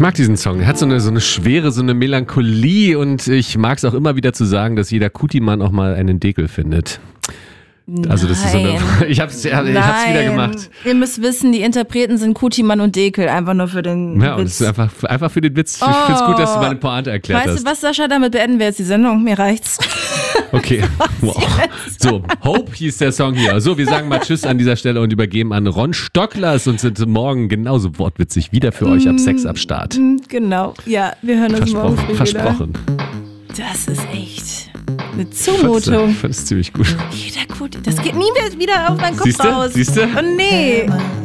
mag diesen Song. Er hat so eine Schwere, so eine Melancholie und ich mag es auch immer wieder zu sagen, dass jeder Kuti-Mann auch mal einen Dekel findet. Also das ist so eine, ich hab's wieder gemacht. Ihr müsst wissen, die Interpreten sind Kuti-Mann und Dekel, einfach nur für den Witz. Ja, und es ist einfach für den Witz. Ich find's gut, dass du meine Pointe erklärt hast. Weißt du was, Sascha, damit beenden wir jetzt die Sendung. Mir reicht's. Okay, wow. So, Hope hieß der Song hier. So, wir sagen mal Tschüss an dieser Stelle und übergeben an Ron Stocklers und sind morgen genauso wortwitzig wieder für euch ab 6 ab Start. Genau, ja, wir hören uns morgen früh Versprochen. Wieder. Das ist echt eine Zumutung. Ich fand es ziemlich gut. Jeder Kuti, das geht nie wieder auf meinen Kopf raus. Siehst du? Oh nee.